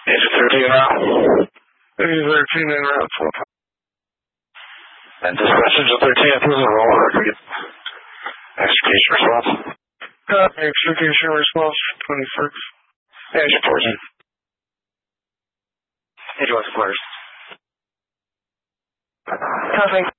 Is it 13 now? It is 13 and route 4. And dispatchers of 13th was a roll record. Execution response. Execution response 26. Action portion. Hey, George, quarters. Copy.